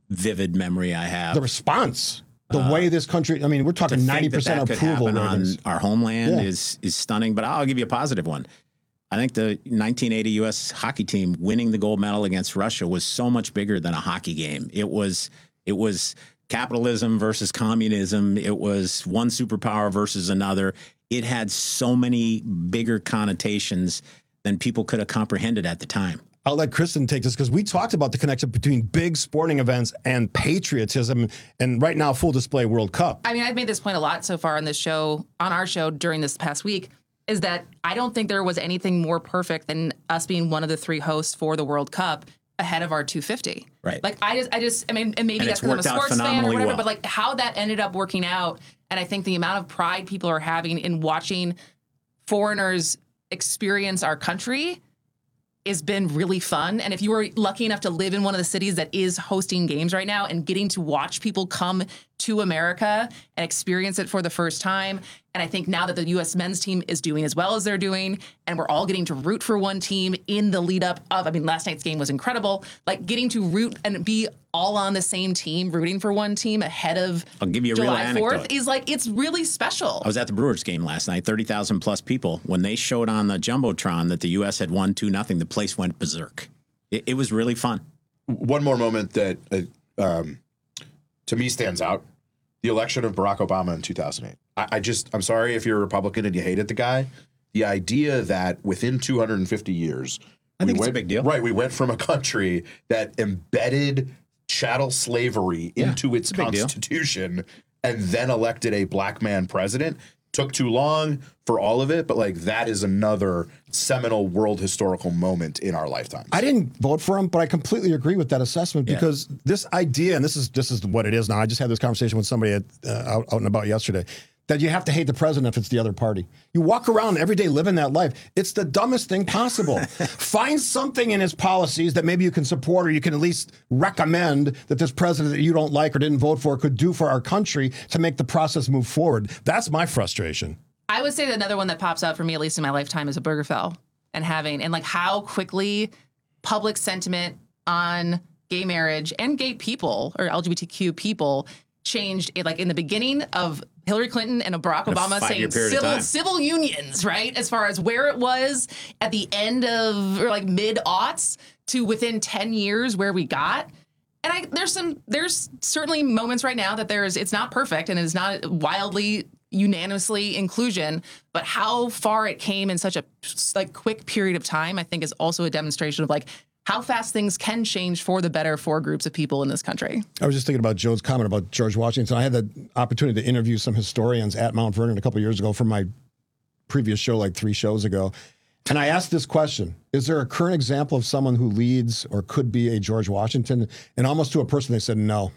vivid memory I have. The response, the way this country, I mean, we're talking 90% approval on our homeland is stunning, but I'll give you a positive one. I think the 1980 U.S. hockey team winning the gold medal against Russia was so much bigger than a hockey game. It was capitalism versus communism. It was one superpower versus another. It had so many bigger connotations than people could have comprehended at the time. I'll let Kristen take this because we talked about the connection between big sporting events and patriotism, and right now, full display World Cup. I mean, I've made this point a lot so far on this show, on our show during this past week, is that I don't think there was anything more perfect than us being one of the 3 hosts for the World Cup ahead of our 250. Right. Like, I mean, and maybe that's because I'm a sports fan or whatever, but like how that ended up working out, and I think the amount of pride people are having in watching foreigners experience our country has been really fun. And if you were lucky enough to live in one of the cities that is hosting games right now and getting to watch people come to America and experience it for the first time, and I think now that the U.S. men's team is doing as well as they're doing, and we're all getting to root for one team in the lead up of, I mean, last night's game was incredible, like getting to root and be all on the same team, rooting for one team ahead of I'll give you a July real 4th anecdote. is like, it's really special. I was at the Brewers game last night, 30,000 plus people. When they showed on the Jumbotron that the U.S. had won 2-0, the place went berserk. It was really fun. One more moment that to me stands out, the election of Barack Obama in 2008. I'm sorry if you're a Republican and you hated the guy. The idea that within 250 years, I think it's a big deal. Right, we went from a country that embedded chattel slavery into its constitution and then elected a black man president. Took too long for all of it, but like that is another seminal world historical moment in our lifetimes. I didn't vote for him, but I completely agree with that assessment because this idea, and this is what it is now. I just had this conversation with somebody out and about yesterday, that you have to hate the president if it's the other party. You walk around every day living that life. It's the dumbest thing possible. Find something in his policies that maybe you can support or you can at least recommend that this president that you don't like or didn't vote for could do for our country to make the process move forward. That's my frustration. I would say that another one that pops out for me, at least in my lifetime, is Obergefell and like how quickly public sentiment on gay marriage and gay people or LGBTQ people changed like in the beginning of Hillary Clinton and Barack Obama saying civil unions, right? As far as where it was at the end of or like mid-aughts to within 10 years where we got. And there's certainly moments right now that it's not perfect and it's not wildly unanimously inclusion, but how far it came in such a like quick period of time, I think is also a demonstration of like how fast things can change for the better for groups of people in this country. I was just thinking about Joe's comment about George Washington. I had the opportunity to interview some historians at Mount Vernon a couple of years ago from my previous show, like 3 shows ago. And I asked this question: is there a current example of someone who leads or could be a George Washington? And almost to a person, they said no.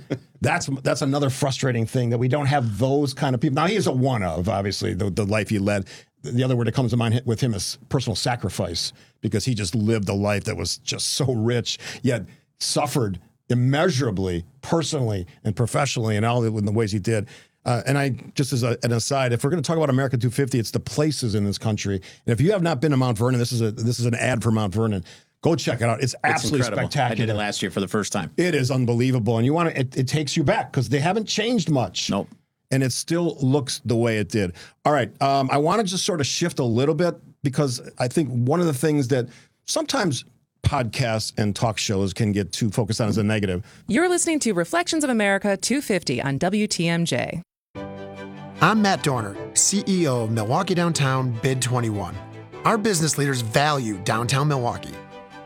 That's another frustrating thing, that we don't have those kind of people. Now, he is a one of, obviously, the life he led. The other word that comes to mind with him is personal sacrifice, because he just lived a life that was just so rich, yet suffered immeasurably, personally and professionally, and all in the ways he did. And I, just as an aside, if we're going to talk about America 250, it's the places in this country. And if you have not been to Mount Vernon, this is an ad for Mount Vernon. Go check it out. It's absolutely spectacular. I did it last year for the first time. It is unbelievable, and you want to. It takes you back because they haven't changed much. Nope. And it still looks the way it did. All right, I want to just sort of shift a little bit, because I think one of the things that sometimes podcasts and talk shows can get too focused on is a negative. You're listening to Reflections of America 250 on WTMJ. I'm Matt Dorner, CEO of Milwaukee Downtown Bid 21. Our business leaders value downtown Milwaukee.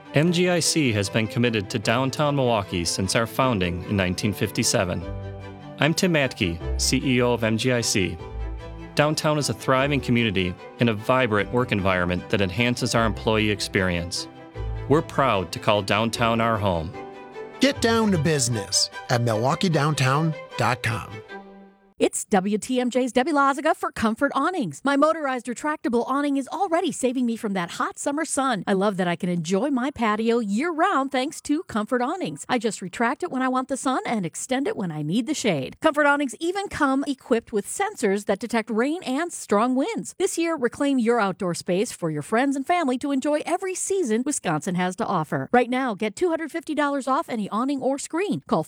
MGIC has been committed to downtown Milwaukee since our founding in 1957. I'm Tim Matke, CEO of MGIC. Downtown is a thriving community and a vibrant work environment that enhances our employee experience. We're proud to call downtown our home. Get down to business at MilwaukeeDowntown.com. It's WTMJ's Debbie Loziga for Comfort Awnings. My motorized retractable awning is already saving me from that hot summer sun. I love that I can enjoy my patio year-round thanks to Comfort Awnings. I just retract it when I want the sun and extend it when I need the shade. Comfort Awnings even come equipped with sensors that detect rain and strong winds. This year, reclaim your outdoor space for your friends and family to enjoy every season Wisconsin has to offer. Right now, get $250 off any awning or screen. Call